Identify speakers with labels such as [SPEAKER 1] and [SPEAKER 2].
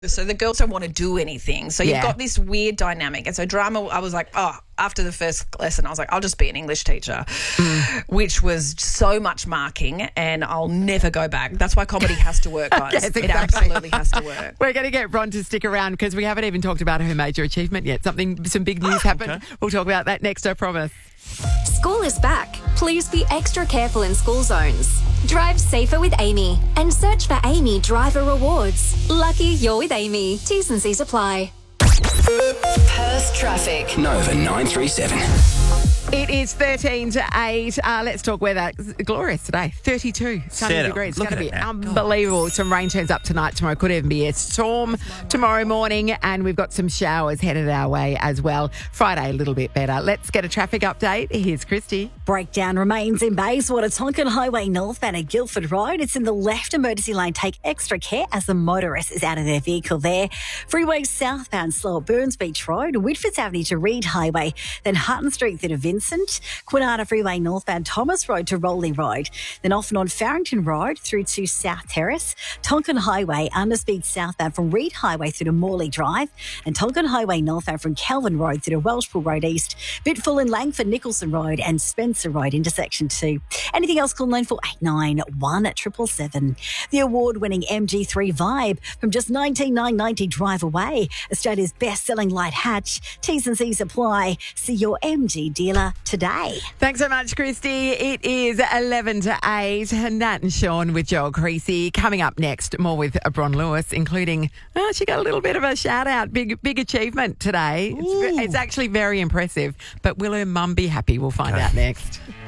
[SPEAKER 1] So the girls don't want to do anything. So you've got this weird dynamic. And so drama, I was like, after the first lesson, I was like, I'll just be an English teacher, which was so much marking, and I'll never go back. That's why comedy has to work, guys.
[SPEAKER 2] Yes, exactly.
[SPEAKER 1] It absolutely has to work.
[SPEAKER 2] We're going to get Bron to stick around because we haven't even talked about her major achievement yet. Some big news happened. Okay. We'll talk about that next, I promise.
[SPEAKER 3] School is back. Please be extra careful in school zones. Drive safer with Amy and search for Amy Driver Rewards. Lucky you're with Amy. T's and C's apply.
[SPEAKER 4] Perth traffic.
[SPEAKER 5] Nova 937.
[SPEAKER 2] It is 13 to 8. Let's talk weather. Glorious today. 32 sunny degrees. It's going to be unbelievable. Some rain turns up tonight. Tomorrow could even be a storm tomorrow morning. And we've got some showers headed our way as well. Friday, a little bit better. Let's get a traffic update. Here's Christy.
[SPEAKER 6] Breakdown remains in Bayswater, Tonkin Highway northbound at Guildford Road. It's in the left emergency lane. Take extra care as the motorist is out of their vehicle there. Freeway southbound slow at Burns Beach Road, Whitfords Avenue to Reed Highway, then Hutton Street through to Vincent, Quinana Freeway northbound Thomas Road to Rowley Road, then off and on Farrington Road through to South Terrace, Tonkin Highway underspeed southbound from Reed Highway through to Morley Drive, and Tonkin Highway northbound from Kelvin Road through to Welshpool Road East, Bitfull in Langford Nicholson Road and Spencer Road intersection 2. Anything else, call 9489 777. The award-winning MG3 Vibe from just $19,990 drive away. Australia's best-selling light hatch. T's and C's apply. See your MG dealer today.
[SPEAKER 2] Thanks so much, Christy. It is 11 to 8. Nat and Sean with Joel Creasy. Coming up next, more with Bron Lewis, including, she got a little bit of a shout-out. Big achievement today. It's actually very impressive. But will her mum be happy? We'll find out next.